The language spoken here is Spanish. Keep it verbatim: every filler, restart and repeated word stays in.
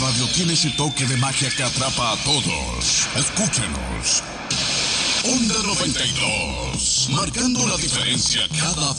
radio tiene ese toque de magia que atrapa a todos. Escúchenos. Onda noventa y dos, marcando la diferencia cada